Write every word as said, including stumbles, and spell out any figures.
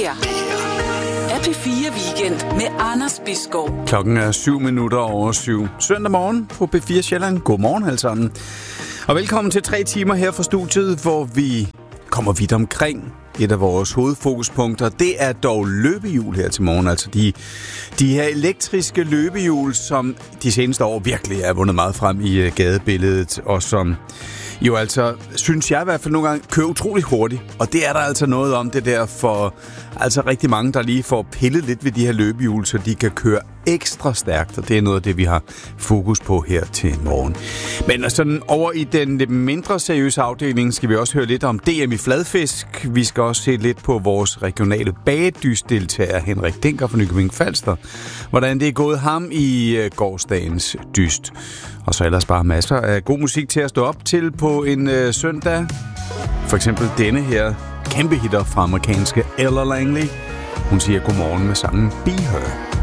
her er P fire Weekend med Anders Bisgaard. Klokken er syv minutter over syv. Søndag morgen på P fire Sjælland. Godmorgen alle sammen. Og velkommen til tre timer her fra studiet, hvor vi kommer vidt omkring. Et af vores hovedfokuspunkter, det er dog løbehjul her til morgen. Altså de, de her elektriske løbehjul, som de seneste år virkelig er vundet meget frem i gadebilledet, og som jo altså, synes jeg i hvert fald nogle gange, kører utrolig hurtigt. Og det er der altså noget om det der for altså rigtig mange, der lige får pillet lidt ved de her løbehjul, så de kan køre ekstra stærkt. Og det er noget af det, vi har fokus på her til morgen. Men sådan over i den lidt mindre seriøse afdeling skal vi også høre lidt om D M i fladfisk. Vi skal også se lidt på vores regionale bagedystdeltager Henrik Denker fra Nykøbing Falster. Hvordan det er gået ham i gårsdagens dyst. Og så ellers bare masser af god musik til at stå op til på en øh, søndag. For eksempel denne her kæmpe hitter fra amerikanske Ella Langley. Hun siger godmorgen med sangen Be Her.